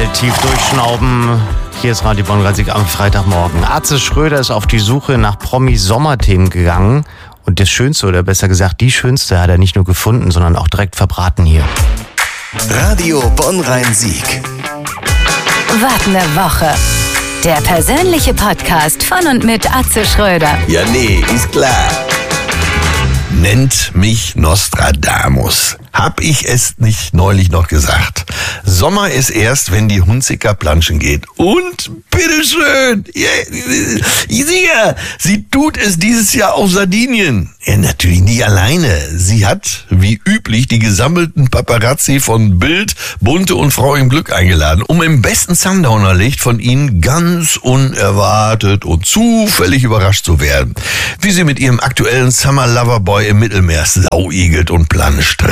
Mal tief durchschnauben. Hier ist Radio Bonn-Rhein-Sieg am Freitagmorgen. Atze Schröder ist auf die Suche nach Promi-Sommerthemen gegangen. Und das Schönste, oder besser gesagt die Schönste, hat er nicht nur gefunden, sondern auch direkt verbraten hier. Radio Bonn-Rhein-Sieg. Wart eine Woche. Der persönliche Podcast von und mit Atze Schröder. Ja, nee, ist klar. Nennt mich Nostradamus. Hab ich es nicht neulich noch gesagt? Sommer ist erst, wenn die Hunziker planschen geht. Und bitteschön, ja, sie tut es dieses Jahr auf Sardinien. Ja, natürlich nicht alleine. Sie hat, wie üblich, die gesammelten Paparazzi von Bild, Bunte und Frau im Glück eingeladen, um im besten Sundowner-Licht von ihnen ganz unerwartet und zufällig überrascht zu werden. Wie sie mit ihrem aktuellen Summer Lover Boy im Mittelmeer sauigelt und planscht.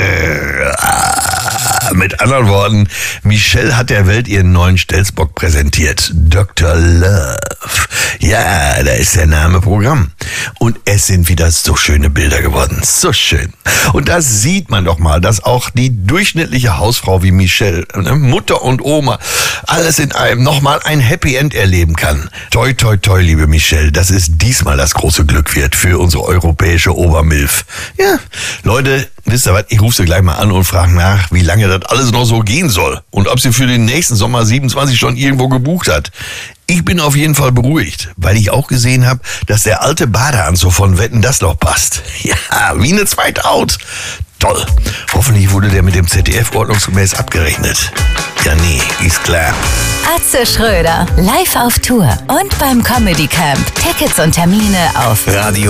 Mit anderen Worten, Michelle hat der Welt ihren neuen Stelzbock präsentiert. Dr. Love. Ja, da ist der Name Programm. Und es sind wieder so schöne Bilder geworden. So schön. Und da sieht man doch mal, dass auch die durchschnittliche Hausfrau wie Michelle, Mutter und Oma, alles in einem nochmal ein Happy End erleben kann. Toi, toi, toi, liebe Michelle, dass es diesmal das große Glück wird für unsere europäische Obermilf. Ja, Leute, wisst ihr was, ich rufe sie gleich mal an und frage nach, wie lange das alles noch so gehen soll. Und ob sie für den nächsten Sommer 27 schon irgendwo gebucht hat. Ich bin auf jeden Fall beruhigt, weil ich auch gesehen habe, dass der alte Badeanzug von Wetten, das noch passt. Ja, wie eine zweite Haut. Toll. Hoffentlich wurde der mit dem ZDF ordnungsgemäß abgerechnet. Ja, nee, ist klar. Atze Schröder, live auf Tour und beim Comedy Camp. Tickets und Termine auf Radio